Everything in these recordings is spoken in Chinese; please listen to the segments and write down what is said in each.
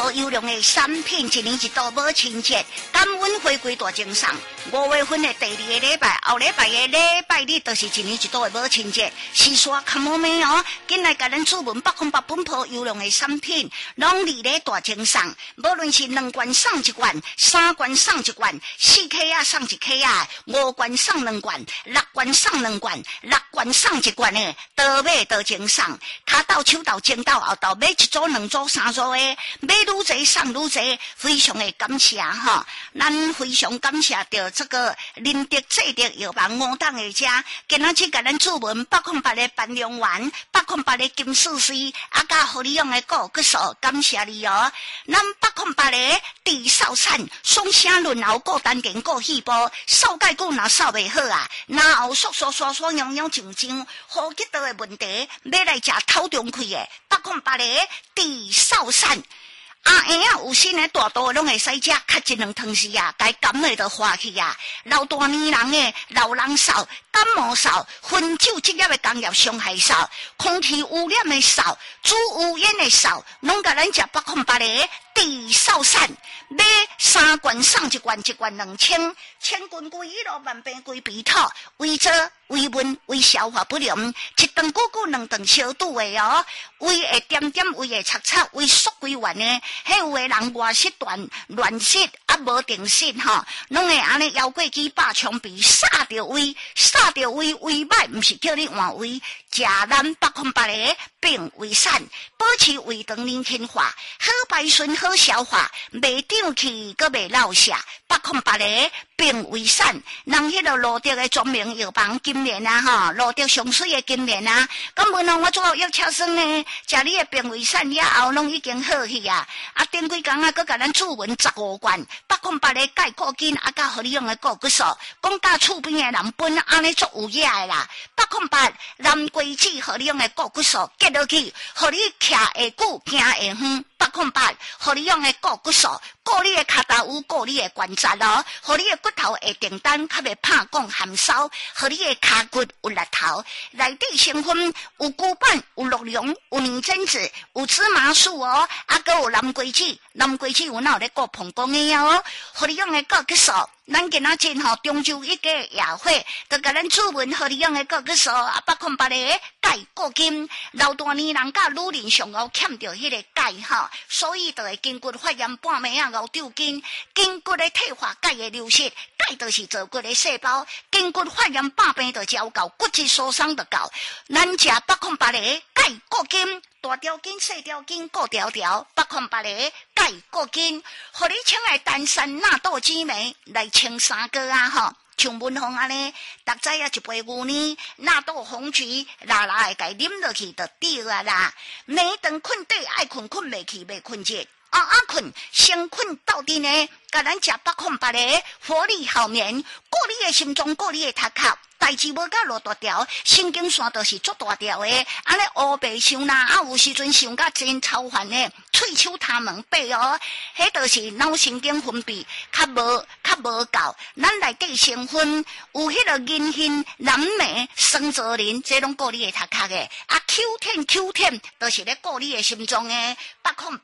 破优良的产品，一年一度母亲节，感恩回归大精上。5月份的第2个礼拜，后礼拜的礼拜日，就是一年一度的母亲节。是说看我们哦，进来甲咱主文808本破优良的产品，拢伫咧大精上。无论是2罐送1罐，3罐送1罐，4克啊送1克啊，5罐送2罐，6罐送2罐，6罐送1罐的，多买多精上。骹到手到前到后到，买1组、2组、3组的，买愈侪送愈侪，非常的感谢哈！咱非常感谢着这个林德制德药房5档的家，今仔日甲咱主文808的办良丸，808的金丝丝，啊甲互你用的果骨素，感谢你哦！咱808的地少产，双声润喉过单元过细胞，扫介久若扫袂好啊，然后刷痒痒上上，呼吸道的问题，要来食头中气的808的地少产。阿婴啊，有新的大肚拢会使食，较1、2汤匙啊，该感冒就化去啊。老大年人的老人少，感冒少，烟酒职业的工业伤害少，空气污染的少，猪污烟的少，拢甲咱食808的地少产。买3罐送1罐，1罐2000，千斤归一路，万病归鼻头，胃做、胃闷、胃消化不良，一顿久久2顿消肚的哦，胃会点点，胃会擦擦，胃缩规完的，迄有的人外食断乱食啊，无定食吼，拢会安尼腰过肌把枪鼻杀着胃，胃歹，毋是叫你换胃，食咱808的病胃散，保持胃肠年轻化，好排顺，好消化，袂胀气，阁袂落瀉。808的病胃散，人迄个罗德的专门药房金莲啊吼，罗德上水的金莲啊，咁问我做药车酸呢？食你的病胃散了后，拢已经好去啊！啊，顶几工啊，佮甲咱主文15罐，808的钙固筋啊，甲互你用的果骨素，讲甲厝边的人本安尼足有野的啦。808南瓜子互你用的果骨素结落去，互你徛会久，行会远。808互你用的果骨素，顾你的骹头有，顾你的关节哦，互你的骨头会定单，较袂怕讲含烧，互你的骹骨有力头，内底成分有骨板，有鹿茸，有年榛子，有芝麻素哦，啊，佮有南瓜子，南瓜子有哪有咧顾膀胱的哦，互你用的果骨素。咱今仔日吼中秋一个夜会，就甲咱主文互你用的果骨素啊，808的钙固筋，老大年人甲女人上后欠着迄个钙吼，所以就会筋骨发炎半暝啊熬丢筋，筋骨的退化钙的流失，钙就是做骨的细胞，筋骨发炎半暝就照到，骨质疏松就到，咱食808的钙固筋。大条筋、细条筋各条条，808的钙固筋，互你请来丹山纳豆紫梅来清3个啊吼，像文红安尼，逐知啊一杯牛奶纳豆红曲，啦啦会甲啉落去就对啊啦。每顿困对爱困袂去袂困着，困先困到底呢，甲咱食808的活力好眠，顾你的心脏，顾你的头壳。代志无甲偌大条，神经线都是足大条的，安尼乌白想啦，啊有时阵想甲真超凡的，喙手他门背哦，迄就是脑神经分泌较无够，咱内底成分有迄个银杏、蓝莓、酸枣仁，这拢顾你的头壳的，啊 Q10 就是咧顾你的心脏的808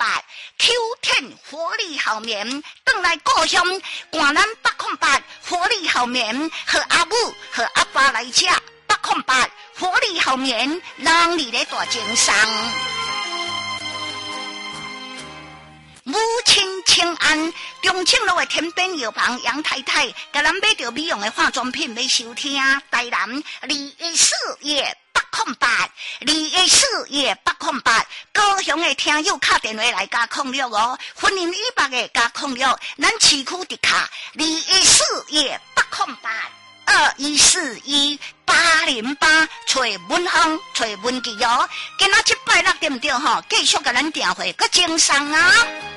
Q10 活力好眠，转来故乡，赶咱808活力好眠，和阿母和阿爸来吃808活力好眠，让你的大精神。母亲请安，中正路的天边药房杨太太，甲咱买着美容的化妆品要收听，台南214夜808，214夜808，高雄的听友打电话来加06哦，婚姻100个加06，咱市区直卡214夜808，2141-808，找文芳，找文记哦，今仔7:6点钟吼，继续甲咱订会，搁精神啊！